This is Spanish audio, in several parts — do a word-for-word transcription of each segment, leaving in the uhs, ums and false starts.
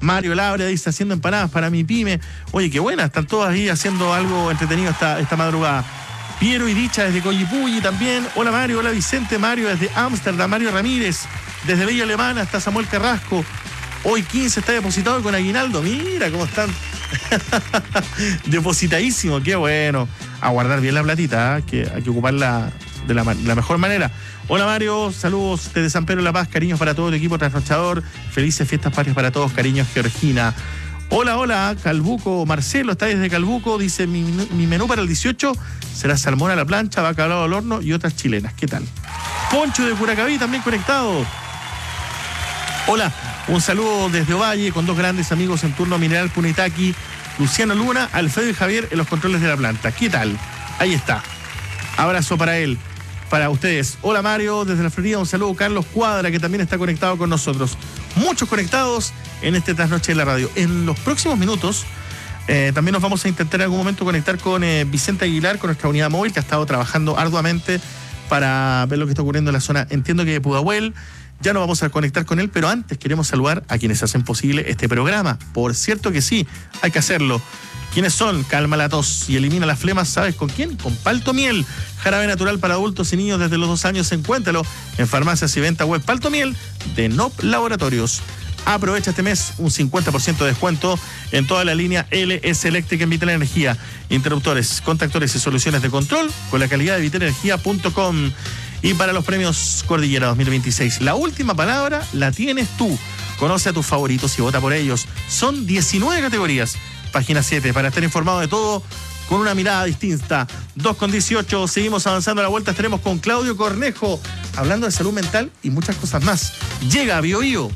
Mario Labra dice, haciendo empanadas para mi pyme. Oye, qué buena, están todas ahí haciendo algo entretenido esta, esta madrugada. Piero y Dicha desde Coyipulli también. Hola Mario, hola Vicente. Mario desde Ámsterdam. Mario Ramírez desde Villa Alemana hasta Samuel Carrasco. Hoy quince está depositado con aguinaldo. Mira cómo están. Depositadísimo, qué bueno. A guardar bien la platita, ¿eh? Que hay que ocuparla de la, de la mejor manera. Hola Mario, saludos desde San Pedro de la Paz, cariños para todo el equipo trasnochador. Felices fiestas patrias para todos, cariños Georgina. Hola, hola, Calbuco, Marcelo está desde Calbuco, dice mi, mi menú para el dieciocho será salmón a la plancha, bacalao al horno y otras chilenas. ¿Qué tal? Poncho de Curacaví también conectado. Hola, un saludo desde Ovalle con dos grandes amigos en turno, Mineral Punitaki, Luciano Luna, Alfredo y Javier en los controles de la planta. ¿Qué tal? Ahí está. Abrazo para él, para ustedes. Hola Mario, desde la Florida, un saludo. Carlos Cuadra, que también está conectado con nosotros. Muchos conectados en este Trasnoche de la Radio. En los próximos minutos eh, también nos vamos a intentar en algún momento conectar con eh, Vicente Aguilar, con nuestra unidad móvil, que ha estado trabajando arduamente para ver lo que está ocurriendo en la zona, entiendo que de Pudahuel. Ya nos vamos a conectar con él, pero antes queremos saludar a quienes hacen posible este programa. Por cierto que sí, hay que hacerlo. ¿Quiénes son? Calma la tos y elimina las flemas. ¿Sabes con quién? Con Palto Miel. Jarabe natural para adultos y niños desde los dos años. Encuéntralo en farmacias y venta web. Palto Miel de N O P Laboratorios. Aprovecha este mes un cincuenta por ciento de descuento en toda la línea L S Eléctrica en Vital Energía. Interruptores, contactores y soluciones de control con la calidad de vital energía punto com. Y para los premios Cordillera dos mil veintiséis, la última palabra la tienes tú. Conoce a tus favoritos y vota por ellos. Son diecinueve categorías. Página siete, para estar informado de todo con una mirada distinta. dos con dieciocho, seguimos avanzando a la vuelta. Estaremos con Claudio Cornejo, hablando de salud mental y muchas cosas más. Llega a Bio Bio.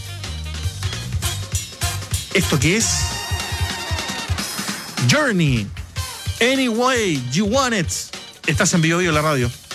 ¿Esto qué es? Journey. Any way you want it. Estás en Bio Bio, la radio.